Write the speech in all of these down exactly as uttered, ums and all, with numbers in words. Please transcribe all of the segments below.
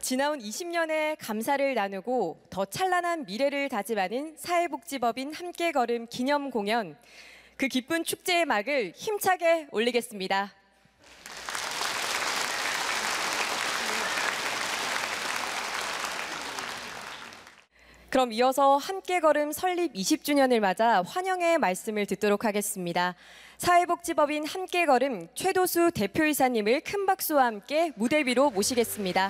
지나온 이십 년의 감사를 나누고 더 찬란한 미래를 다짐하는 사회복지법인 함께걸음 기념 공연, 그 기쁜 축제의 막을 힘차게 올리겠습니다. 그럼 이어서 함께걸음 설립 이십 주년을 맞아 환영의 말씀을 듣도록 하겠습니다. 사회복지법인 함께걸음 최도수 대표이사님을 큰 박수와 함께 무대 위로 모시겠습니다.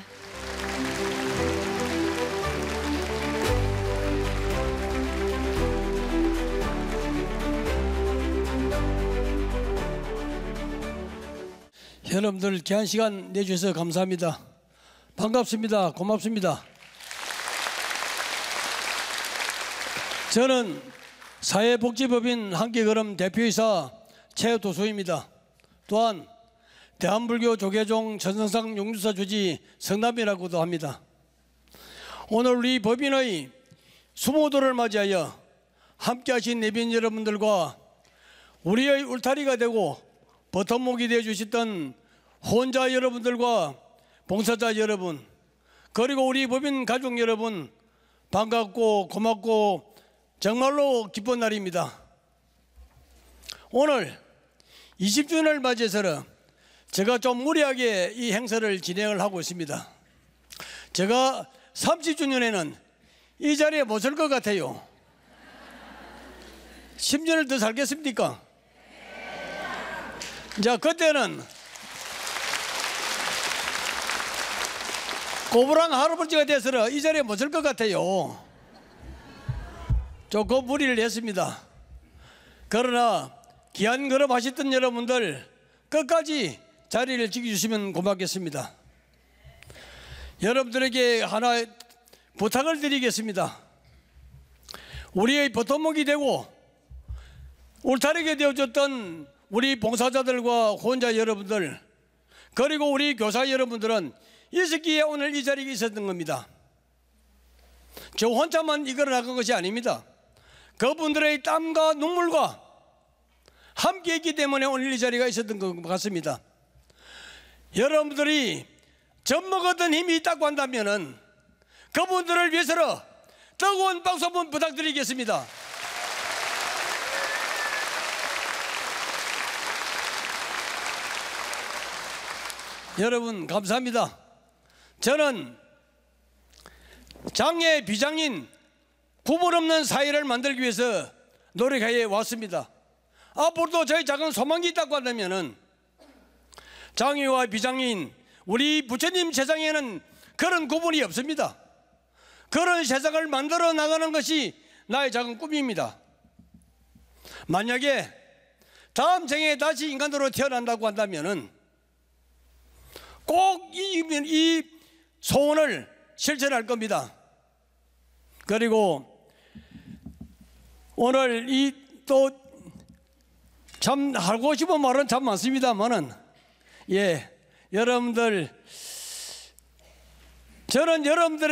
여러분들 귀한 시간 내주셔서 감사합니다. 반갑습니다. 고맙습니다. 저는 사회복지법인 함께걸음 대표이사 최도수입니다. 또한 대한불교 조계종 전성상 용주사 주지 성남이라고도 합니다. 오늘 우리 법인의 수모도를 맞이하여 함께하신 내빈 여러분들과 우리의 울타리가 되고 버텀목이 되어 주셨던 후원자 여러분들과 봉사자 여러분, 그리고 우리 법인 가족 여러분, 반갑고 고맙고 정말로 기쁜 날입니다. 오늘 이십 주년을 맞이해서 제가 좀 무리하게 이 행사를 진행을 하고 있습니다. 제가 삼십 주년에는 이 자리에 못 설 것 같아요. 십 년을 더 살겠습니까? 자, 그때는 고부랑 할아버지가 돼서 이 자리에 못 설 것 같아요. 조금 무리를 했습니다. 그러나 귀한 걸음 하셨던 여러분들 끝까지 자리를 지켜주시면 고맙겠습니다. 여러분들에게 하나 부탁을 드리겠습니다. 우리의 버텀목이 되고 울타리가 되어줬던 우리 봉사자들과 후원자 여러분들, 그리고 우리 교사 여러분들은 있었기에 오늘 이 자리에 있었던 겁니다. 저 혼자만 이걸 나간 것이 아닙니다. 그분들의 땀과 눈물과 함께 했기 때문에 오늘 이 자리가 있었던 것 같습니다. 여러분들이 젖먹었던 힘이 있다고 한다면 그분들을 위해서 뜨거운 박수 한번 부탁드리겠습니다. 여러분 감사합니다. 저는 장애 비장인 구분 없는 사회를 만들기 위해서 노력해 왔습니다. 앞으로도 저희 작은 소망이 있다고 한다면 장애와 비장애인 우리 부처님 세상에는 그런 구분이 없습니다. 그런 세상을 만들어 나가는 것이 나의 작은 꿈입니다. 만약에 다음 생에 다시 인간으로 태어난다고 한다면 꼭 이 이 소원을 실천할 겁니다. 그리고 오늘 이 또 참 하고 싶은 말은 참 많습니다만은, 예, 여러분들, 저는 여러분들의